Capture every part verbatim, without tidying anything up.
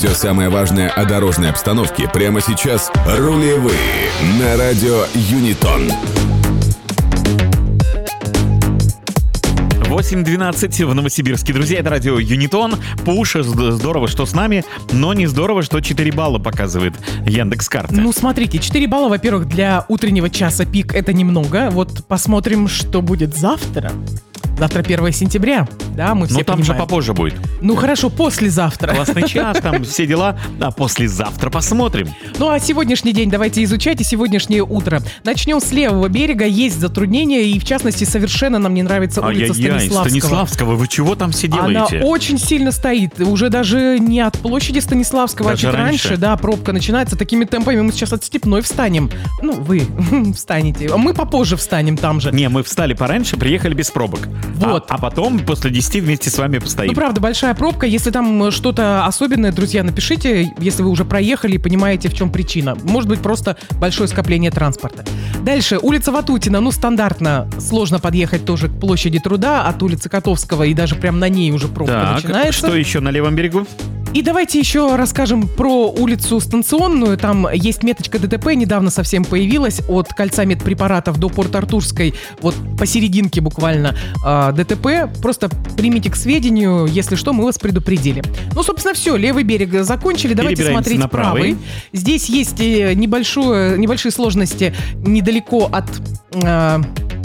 Все самое важное о дорожной обстановке прямо сейчас. Рулевые на радио Юнитон. восемь двенадцать в Новосибирске. Друзья, это радио Юнитон. Пуш, здорово, что с нами, но не здорово, что четыре балла показывает Яндекс.Карта. Ну, смотрите, четыре балла, во-первых, для утреннего часа пик это немного. Вот посмотрим, что будет завтра. Завтра первое сентября, да, мы все Ну, там понимаем. же попозже будет. Ну, хорошо, послезавтра. Классный час, там все дела. А послезавтра посмотрим. Ну, а сегодняшний день давайте изучайте, сегодняшнее утро. Начнем с левого берега, есть затруднения, и, в частности, совершенно нам не нравится улица Ай-яй-яй, Станиславского. Станиславского, вы чего там все Она делаете? очень сильно стоит, уже даже не от площади Станиславского, Даже а чуть раньше? раньше, да, пробка начинается такими темпами, мы сейчас от Степной встанем. Ну, вы встанете, а мы попозже встанем там же. Не, мы встали пораньше, приехали без пробок. Вот. А, а потом после десяти вместе с вами постоим. Ну, правда, большая пробка. Если там что-то особенное, друзья, напишите, если вы уже проехали и понимаете, в чем причина. Может быть, просто большое скопление транспорта. Дальше, улица Ватутина. Ну, стандартно сложно подъехать тоже к площади Труда от улицы Котовского, и даже прям на ней уже пробка Так, начинается. что еще на левом берегу? И давайте еще расскажем про улицу Станционную. Там есть меточка ДТП, недавно совсем появилась, от кольца медпрепаратов до Порт-Артурской, вот посерединке буквально э, ДТП. Просто примите к сведению, если что, мы вас предупредили. Ну, собственно, все, левый берег закончили, давайте смотреть на правый. правый. Здесь есть э, небольшое, небольшие сложности недалеко от... Э,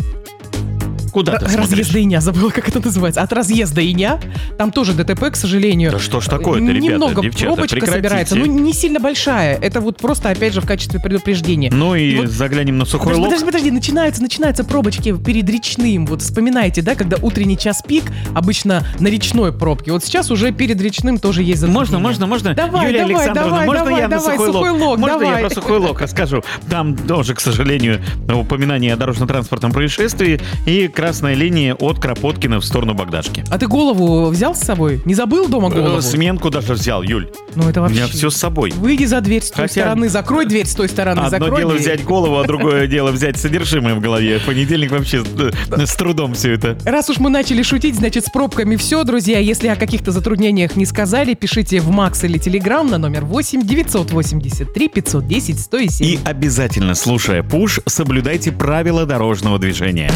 Куда ты Р- смотришь? разъезда Иня, забыла, как это называется. От разъезда Иня, там тоже ДТП, к сожалению. Да что ж такое-то, ребята, Немного девчата, пробочка прекратите. собирается, ну не сильно большая. Это вот просто, опять же, в качестве предупреждения. Ну и, И вот- заглянем на сухой Подожди, лог. подожди, подожди, начинаются, начинаются пробочки перед речным. Вот вспоминайте, да, когда утренний час пик, обычно на речной пробке. Вот сейчас уже перед речным тоже есть затруднения. Можно, можно, можно? Давай, Юлия давай, Александровна, давай, можно давай, я на давай, сухой, сухой лог? лог, Можно давай. я про сухой лог расскажу? Там тоже, к сожалению, упоминание о дорожно-транспортном происшествии и красная линия от Кропоткина в сторону Богдашки. А ты голову взял с собой? Не забыл дома голову? Э, Сменку даже взял, Юль. Ну это У вообще... меня все с собой. Выйди за дверь с той Хотя- стороны, закрой дверь с той стороны, Одно закрой дело дверь. взять голову, а другое дело взять содержимое в голове. В понедельник вообще э, с трудом все это. Раз уж мы начали шутить, значит, с пробками все, друзья. Если о каких-то затруднениях не сказали, пишите в Макс или Телеграм на номер восемь девятьсот восемьдесят три пятьсот десять сто семь. И обязательно, слушая Пуш, соблюдайте правила дорожного движения.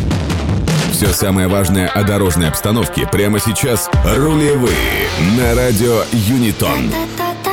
Все самое важное о дорожной обстановке прямо сейчас. Рулевые на радио Юнитон.